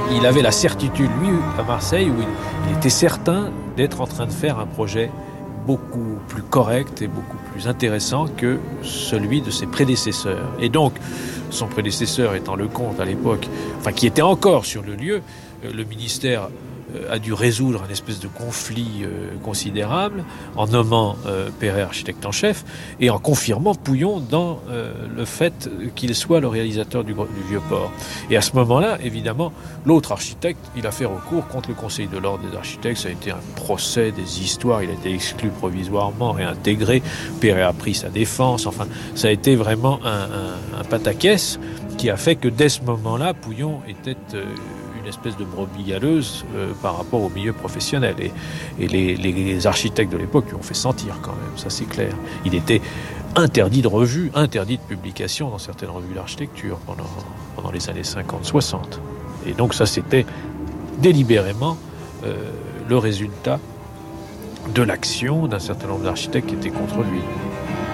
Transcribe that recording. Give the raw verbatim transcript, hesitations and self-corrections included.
il avait la certitude, lui, à Marseille, où il, il était certain d'être en train de faire un projet beaucoup plus correct et beaucoup plus intéressant que celui de ses prédécesseurs. Et donc, son prédécesseur étant Lecomte à l'époque, enfin qui était encore sur le lieu, le ministère a dû résoudre un espèce de conflit euh, considérable en nommant euh, Perret architecte en chef et en confirmant Pouillon dans euh, le fait qu'il soit le réalisateur du, du Vieux-Port. Et à ce moment-là, évidemment, l'autre architecte, il a fait recours contre le Conseil de l'Ordre des architectes. Ça a été un procès, des histoires. Il a été exclu provisoirement, réintégré. Perret a pris sa défense. Enfin, ça a été vraiment un, un, un pataquès qui a fait que dès ce moment-là, Pouillon était euh, une espèce de brebis galeuse euh, par rapport au milieu professionnel. Et, et les, les architectes de l'époque lui ont fait sentir quand même, ça c'est clair. Il était interdit de revue, interdit de publication dans certaines revues d'architecture pendant, pendant les années cinquante soixante. Et donc ça c'était délibérément euh, le résultat de l'action d'un certain nombre d'architectes qui étaient contre lui.